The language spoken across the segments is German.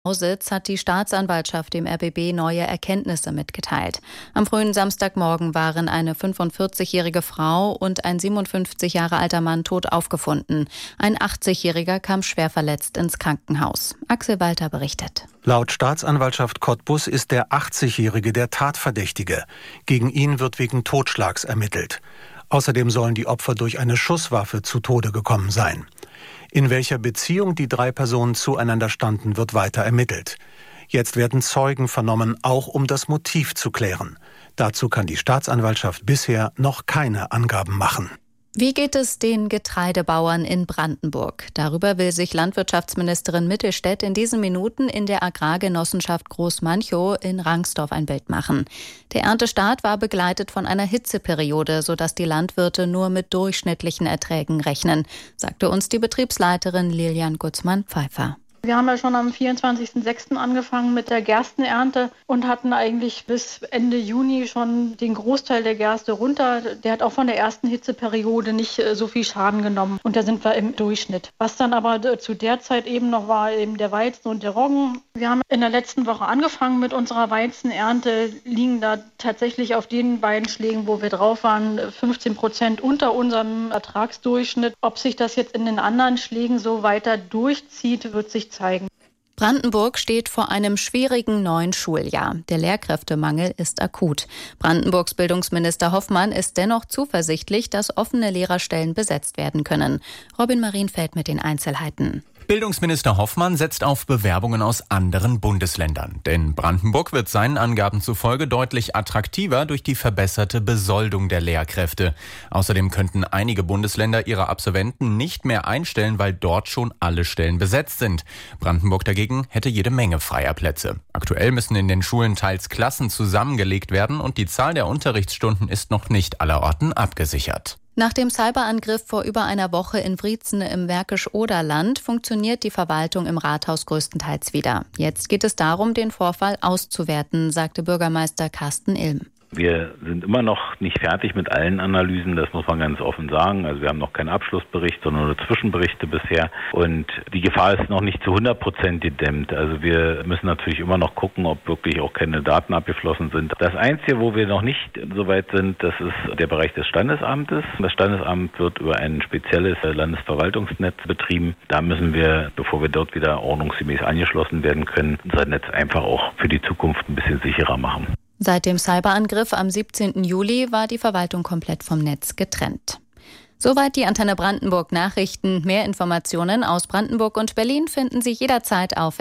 Lausitz hat die Staatsanwaltschaft dem RBB neue Erkenntnisse mitgeteilt. Am frühen Samstagmorgen waren eine 45-jährige Frau und ein 57 Jahre alter Mann tot aufgefunden. Ein 80-Jähriger kam schwer verletzt ins Krankenhaus. Axel Walter berichtet. Laut Staatsanwaltschaft Cottbus ist der 80-Jährige der Tatverdächtige. Gegen ihn wird wegen Totschlags ermittelt. Außerdem sollen die Opfer durch eine Schusswaffe zu Tode gekommen sein. In welcher Beziehung die drei Personen zueinander standen, wird weiter ermittelt. Jetzt werden Zeugen vernommen, auch um das Motiv zu klären. Dazu kann die Staatsanwaltschaft bisher noch keine Angaben machen. Wie geht es den Getreidebauern in Brandenburg? Darüber will sich Landwirtschaftsministerin Mittelstädt in diesen Minuten in der Agrargenossenschaft Großmanchow in Rangsdorf ein Bild machen. Der Erntestart war begleitet von einer Hitzeperiode, sodass die Landwirte nur mit durchschnittlichen Erträgen rechnen, sagte uns die Betriebsleiterin Lilian Gutzmann-Pfeiffer. Wir haben ja schon am 24.06. angefangen mit der Gerstenernte und hatten eigentlich bis Ende Juni schon den Großteil der Gerste runter. Der hat auch von der ersten Hitzeperiode nicht so viel Schaden genommen und da sind wir im Durchschnitt. Was dann aber zu der Zeit eben noch war, eben der Weizen und der Roggen. Wir haben in der letzten Woche angefangen mit unserer Weizenernte, liegen da tatsächlich auf den beiden Schlägen, wo wir drauf waren, 15% unter unserem Ertragsdurchschnitt. Ob sich das jetzt in den anderen Schlägen so weiter durchzieht, wird sich zeigen. Brandenburg steht vor einem schwierigen neuen Schuljahr. Der Lehrkräftemangel ist akut. Brandenburgs Bildungsminister Hoffmann ist dennoch zuversichtlich, dass offene Lehrerstellen besetzt werden können. Robin Marienfeld mit den Einzelheiten. Bildungsminister Hoffmann setzt auf Bewerbungen aus anderen Bundesländern. Denn Brandenburg wird seinen Angaben zufolge deutlich attraktiver durch die verbesserte Besoldung der Lehrkräfte. Außerdem könnten einige Bundesländer ihre Absolventen nicht mehr einstellen, weil dort schon alle Stellen besetzt sind. Brandenburg dagegen hätte jede Menge freier Plätze. Aktuell müssen in den Schulen teils Klassen zusammengelegt werden und die Zahl der Unterrichtsstunden ist noch nicht allerorten abgesichert. Nach dem Cyberangriff vor über einer Woche in Wriezen im Märkisch-Oderland funktioniert die Verwaltung im Rathaus größtenteils wieder. Jetzt geht es darum, den Vorfall auszuwerten, sagte Bürgermeister Carsten Ilm. Wir sind immer noch nicht fertig mit allen Analysen, das muss man ganz offen sagen. Also wir haben noch keinen Abschlussbericht, sondern nur Zwischenberichte bisher. Und die Gefahr ist noch nicht zu 100% gedämmt. Also wir müssen natürlich immer noch gucken, ob wirklich auch keine Daten abgeflossen sind. Das Einzige, wo wir noch nicht so weit sind, das ist der Bereich des Standesamtes. Das Standesamt wird über ein spezielles Landesverwaltungsnetz betrieben. Da müssen wir, bevor wir dort wieder ordnungsgemäß angeschlossen werden können, unser Netz einfach auch für die Zukunft ein bisschen sicherer machen. Seit dem Cyberangriff am 17. Juli war die Verwaltung komplett vom Netz getrennt. Soweit die Antenne Brandenburg Nachrichten. Mehr Informationen aus Brandenburg und Berlin finden Sie jederzeit auf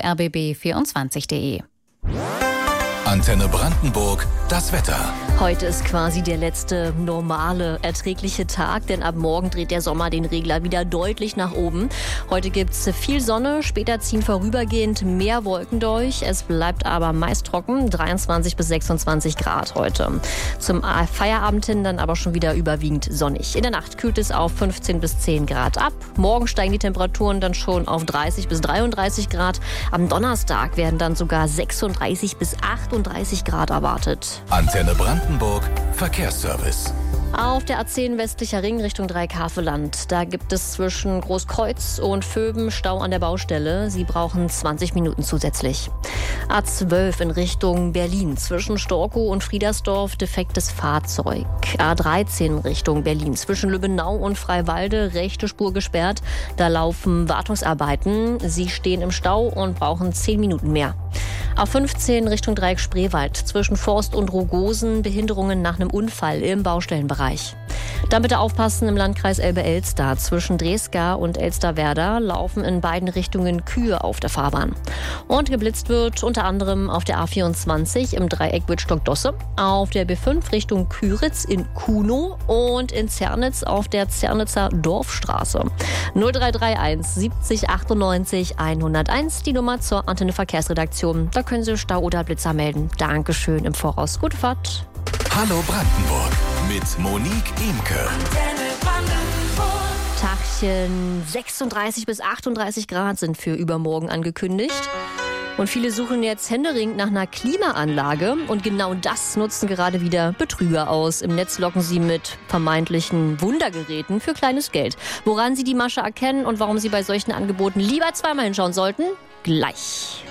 rbb24.de. Antenne Brandenburg, das Wetter. Heute ist quasi der letzte normale, erträgliche Tag, denn ab morgen dreht der Sommer den Regler wieder deutlich nach oben. Heute gibt's viel Sonne, später ziehen vorübergehend mehr Wolken durch. Es bleibt aber meist trocken, 23 bis 26 Grad heute. Zum Feierabend hin dann aber schon wieder überwiegend sonnig. In der Nacht kühlt es auf 15 bis 10 Grad ab. Morgen steigen die Temperaturen dann schon auf 30 bis 33 Grad. Am Donnerstag werden dann sogar 36 bis 38 Grad erwartet. Antenne Brandenburg, Verkehrsservice. Auf der A10 westlicher Ring Richtung Dreieckhaveland. Da gibt es zwischen Großkreuz und Vöben Stau an der Baustelle. Sie brauchen 20 Minuten zusätzlich. A12 in Richtung Berlin. Zwischen Storkow und Friedersdorf defektes Fahrzeug. A13 Richtung Berlin. Zwischen Lübbenau und Freiwalde rechte Spur gesperrt. Da laufen Wartungsarbeiten. Sie stehen im Stau und brauchen 10 Minuten mehr. A15 Richtung Dreieck Spreewald. Zwischen Forst und Rogosen Behinderungen nach einem Unfall im Baustellenbereich. Dann bitte aufpassen im Landkreis Elbe-Elster. Zwischen Dresga und Elsterwerda laufen in beiden Richtungen Kühe auf der Fahrbahn. Und geblitzt wird unter anderem auf der A24 im Dreieck Wittstock-Dosse, auf der B5 Richtung Küritz in Kunow und in Zernitz auf der Zernitzer Dorfstraße. 0331 70 98 101, die Nummer zur Antenne Verkehrsredaktion. Da können Sie Stau oder Blitzer melden. Dankeschön im Voraus. Gute Fahrt. Hallo Brandenburg mit Monique Imke. Tagchen 36 bis 38 Grad sind für übermorgen angekündigt. Und viele suchen jetzt händeringend nach einer Klimaanlage. Und genau das nutzen gerade wieder Betrüger aus. Im Netz locken sie mit vermeintlichen Wundergeräten für kleines Geld. Woran sie die Masche erkennen und warum sie bei solchen Angeboten lieber zweimal hinschauen sollten? Gleich.